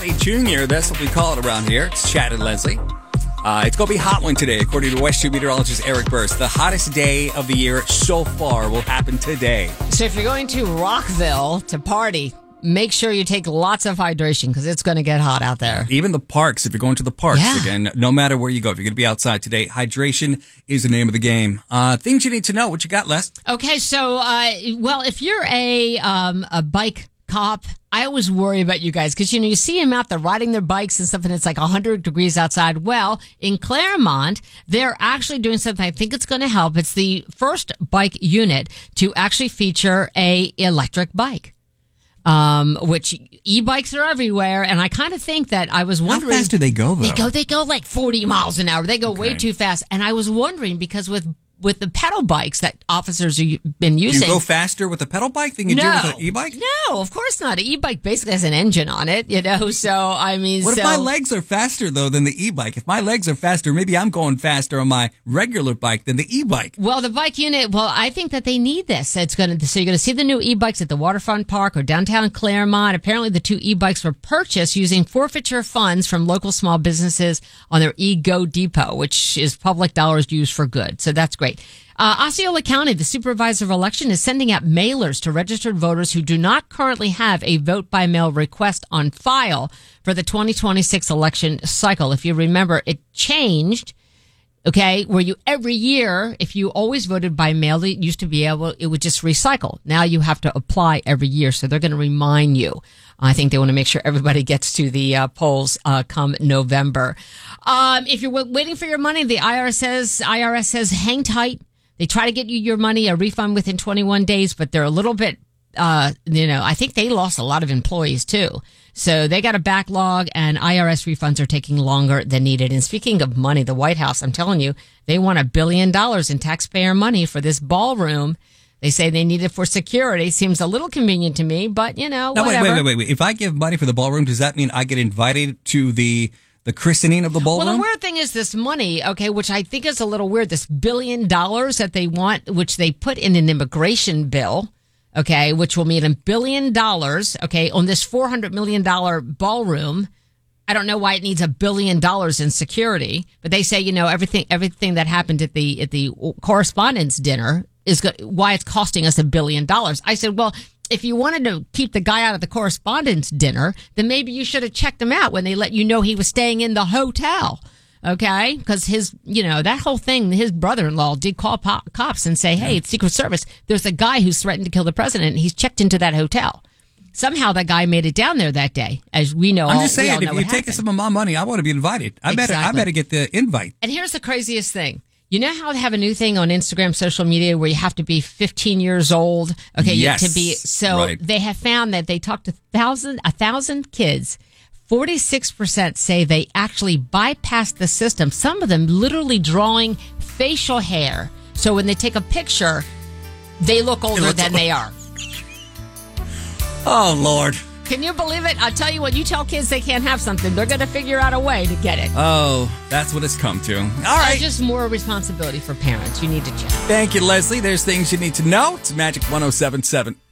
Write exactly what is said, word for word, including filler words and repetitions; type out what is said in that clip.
Leslie Junior That's what we call it around here. It's Chad and Leslie. Uh, it's going to be a hot one today, according to West Street meteorologist Eric Burst. The hottest day of the year so far will happen today. So if you're going to Rockville to party, make sure you take lots of hydration because it's going to get hot out there. Even the parks, if you're going to the parks, Yeah. again, no matter where you go, if you're going to be outside today, hydration is the name of the game. Uh, things you need to know. What you got, Les? Okay, so, uh, well, if you're a um, a bike cop, I always worry about you guys because, you know, you see them out there riding their bikes and stuff and it's like one hundred degrees outside. Well, in Claremont, they're actually doing something I think it's going to help. It's the first bike unit to actually feature a electric bike. Um, which e-bikes are everywhere, and I kind of think that I was wondering. How fast do they go, though? They go, they go like forty miles an hour. They go Okay. way too fast, and I was wondering because with with the pedal bikes that officers have been Do using, you go faster with a pedal bike than you no, do with an e-bike? No, of course not. An e-bike basically has an engine on it, you know. So I mean, What so, if my legs are faster, though, than the e-bike? If my legs are faster, maybe I'm going faster on my regular bike than the e-bike. Well, the bike unit, well, I think that they need this. It's going to, so you're going to see the new e-bikes at the Waterfront Park or downtown Claremont. Apparently the two e-bikes were purchased using forfeiture funds from local small businesses on their e-Go Depot, which is public dollars used for good. So that's great. Uh, Osceola County, the supervisor of election, is sending out mailers to registered voters who do not currently have a vote-by-mail request on file for the twenty twenty-six election cycle. If you remember, it changed. Okay, where you every year, if you always voted by mail, it used to be able, it would just recycle. Now you have to apply every year, so they're going to remind you. I think they want to make sure everybody gets to the uh, polls uh, come November. Um, if you're w- waiting for your money, the I R S says I R S says hang tight. They try to get you your money, a refund within twenty-one days, but they're a little bit, uh, you know, I think they lost a lot of employees too. So they got a backlog and I R S refunds are taking longer than needed. And speaking of money, the White House, I'm telling you, they want a billion dollars in taxpayer money for this ballroom. They say they need it for security. Seems a little convenient to me, but you know, No, wait, whatever. wait, wait, wait, wait. If I give money for the ballroom, does that mean I get invited to the the christening of the ballroom? Well, the weird thing is this money, okay, which I think is a little weird, this billion dollars that they want, which they put in an immigration bill, okay, which will mean a billion dollars, okay, on this four hundred million dollars ballroom. I don't know why it needs a billion dollars in security, but they say, you know, everything everything that happened at the at the correspondence dinner is go- why it's costing us a billion dollars. I said, well, if you wanted to keep the guy out of the correspondence dinner, then maybe you should have checked him out when they let you know he was staying in the hotel. Okay? Because his, you know, that whole thing, his brother-in-law did call po- cops and say, hey, it's Secret Service. There's a guy who's threatened to kill the president. And he's checked into that hotel. Somehow that guy made it down there that day, as we know. I'm all, just saying, we all if know you're what taking happened. some of my money, I want to be invited. I better, I Exactly. better get the invite. And here's the craziest thing. You know how they have a new thing on Instagram, social media, where you have to be fifteen years old, okay, you- Yes, to be. So right. they have found that they talked to thousand, a thousand kids. Forty-six percent say they actually bypassed the system. Some of them literally drawing facial hair, so when they take a picture, they look older looks than old. they are. Oh, Lord. Can you believe it? I'll tell you what. You tell kids they can't have something, they're going to figure out a way to get it. Oh, that's what it's come to. All It's right. just more responsibility for parents. You need to check. Thank you, Leslie. There's things you need to know. It's Magic one oh seven point seven.